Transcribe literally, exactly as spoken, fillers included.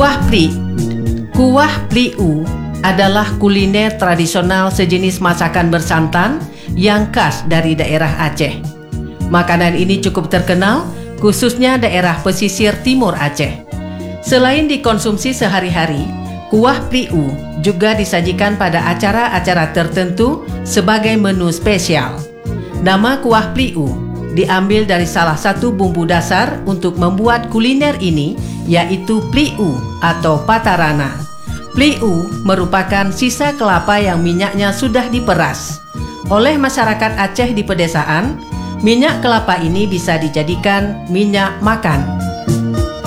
Kuah Pli. Kuah pliu adalah kuliner tradisional sejenis masakan bersantan yang khas dari daerah Aceh. Makanan ini cukup terkenal, khususnya daerah pesisir timur Aceh. Selain dikonsumsi sehari-hari, kuah pliu juga disajikan pada acara-acara tertentu sebagai menu spesial. Nama kuah pliu diambil dari salah satu bumbu dasar untuk membuat kuliner ini, yaitu pliu atau patarana. Pliu merupakan sisa kelapa yang minyaknya sudah diperas. Oleh masyarakat Aceh di pedesaan, minyak kelapa ini bisa dijadikan minyak makan.